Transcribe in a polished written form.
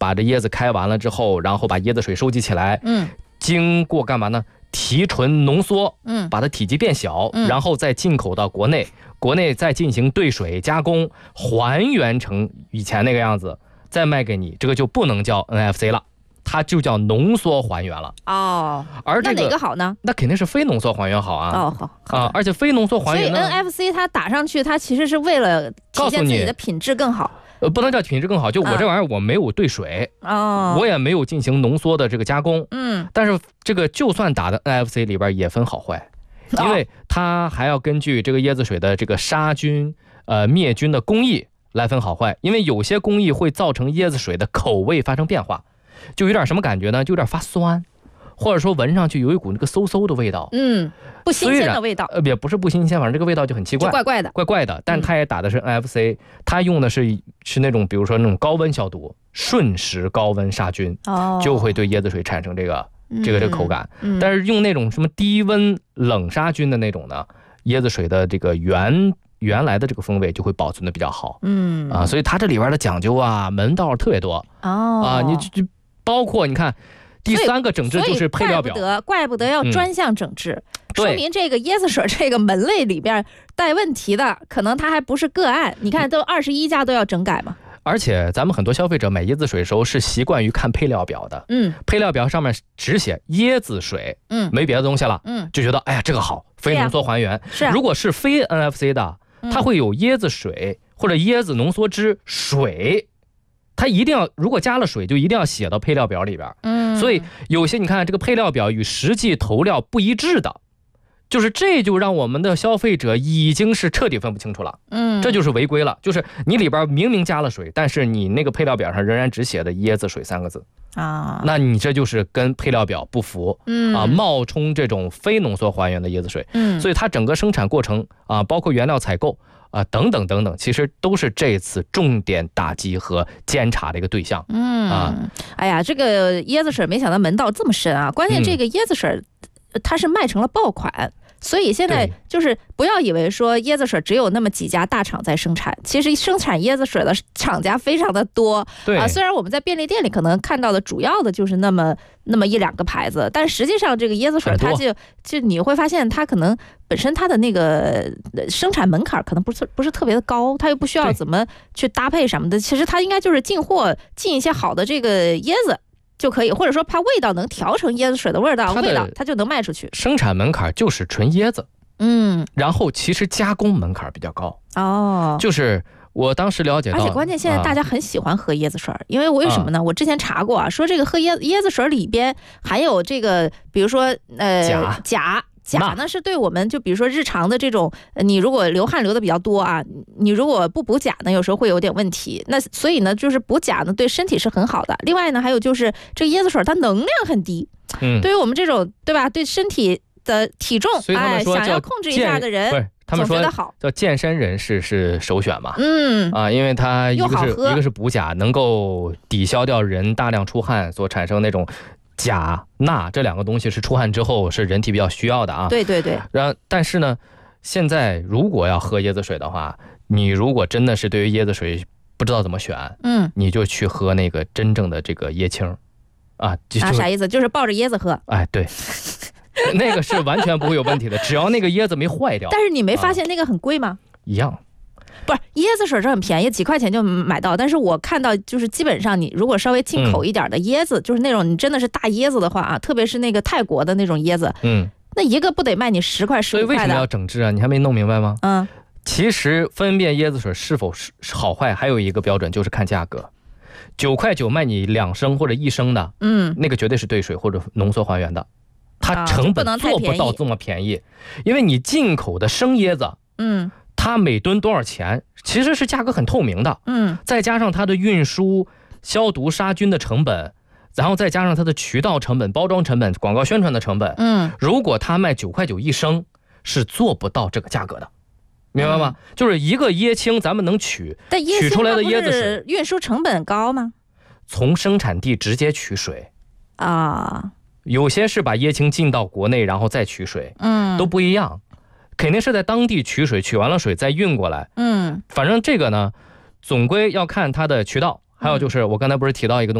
把这椰子开完了之后，然后把椰子水收集起来，经过干嘛呢？提纯浓缩，把它体积变小，然后再进口到国内，国内再进行兑水加工，还原成以前那个样子，再卖给你，这个就不能叫 NFC 了，它就叫浓缩还原了。而这个那哪个好呢？ 那肯定是非浓缩还原好啊。 好而且非浓缩还原呢， 所以 NFC 它打上去，它其实是为了体现自己的品质更好。 不能叫品质更好，就我这玩意儿我没有兑水，我也没有进行浓缩的这个加工，但是这个就算打的 NFC 里边也分好坏，因为它还要根据这个椰子水的这个杀菌、灭菌的工艺来分好坏，因为有些工艺会造成椰子水的口味发生变化，就有点什么感觉呢？就有点发酸，或者说闻上去有一股那个馊馊的味道， 不新鲜的味道， 也不是不新鲜，反正这个味道就很奇怪，怪怪的。但它也打的是 NFC，它用的是那种比如说那种高温消毒，瞬时高温杀菌，就会对椰子水产生这个口感。但是用那种什么低温冷杀菌的那种呢，椰子水的这个原来的这个风味就会保存的比较好。所以它这里边的讲究啊，门道特别多你就包括你看。第三个整治就是配料表， 怪不得要专项整治，说明这个椰子水这个门类里边带问题的，可能它还不是个案。你看，都21家都要整改嘛。 而且咱们很多消费者买椰子水的时候是习惯于看配料表的，配料表上面只写椰子水，没别的东西了，就觉得哎呀这个好，非浓缩还原。如果是非 NFC 的，它会有椰子水或者椰子浓缩汁水。它一定要，如果加了水，就一定要写到配料表里边。所以有些你看这个配料表与实际投料不一致的，就是这就让我们的消费者已经是彻底分不清楚了。这就是违规了。就是你里边明明加了水，但是你那个配料表上仍然只写的椰子水3个字那你这就是跟配料表不符冒充这种非浓缩还原的椰子水。所以它整个生产过程包括原料采购。等等等等，其实都是这次重点打击和监察的一个对象。 哎呀，这个椰子水没想到门道这么深啊！关键这个椰子水，它是卖成了爆款。所以现在就是不要以为说椰子水只有那么几家大厂在生产，其实生产椰子水的厂家非常的多。虽然我们在便利店里可能看到的主要的就是那么1-2个牌子，但实际上这个椰子水它就你会发现它可能本身它的那个生产门槛可能不是特别的高，它又不需要怎么去搭配什么的，其实它应该就是进一些好的这个椰子就可以，或者说它味道能调成椰子水的味道，它就能卖出去。 生产门槛就是纯椰子，然后其实加工门槛比较高就是我当时了解到， 而且关键现在大家很喜欢喝椰子水，因为为什么呢？我之前查过说这个喝椰子水里边含有这个，比如说钾呢是对我们就比如说日常的这种，你如果流汗流的比较多你如果不补钾呢，有时候会有点问题。那所以呢，就是补钾呢对身体是很好的。另外呢，还有就是这个椰子水它能量很低，对于我们这种对吧，对身体的体重想要控制一下的人， 他们说叫健身人士是首选嘛，因为它一个是补钾，能够抵消掉人大量出汗所产生那种。钾、钠这2个东西是出汗之后是人体比较需要的对。 但是呢，现在如果要喝椰子水的话，你如果真的是对于椰子水不知道怎么选，你就去喝那个真正的这个椰青啥意思？就是抱着椰子喝。 对。那个是完全不会有问题的，只要那个椰子没坏掉。 但是你没发现那个很贵吗？ 一样。 不是，椰子水是很便宜，几块钱就买到。但是我看到就是基本上你如果稍微进口一点的椰子，就是那种你真的是大椰子的话特别是那个泰国的那种椰子，那一个不得卖你10块15块的。 所以为什么要整治啊？你还没弄明白吗？其实分辨椰子水是否是好坏，还有一个标准就是看价格。9块9卖你2升或者1升的，那个绝对是兑水或者浓缩还原的，它成本做不到这么便宜，因为你进口的生椰子，它每吨多少钱，其实是价格很透明的，再加上它的运输、消毒、杀菌的成本，然后再加上它的渠道成本、包装成本、广告宣传的成本，如果它卖9块91升，是做不到这个价格的，明白吗？就是一个椰青，咱们能取出来的椰子水， 运输成本高吗？ 从生产地直接取水有些是把椰青进到国内，然后再取水，都不一样。肯定是在当地取水，取完了水再运过来。反正这个呢，总归要看它的渠道，还有就是我刚才不是提到一个东西。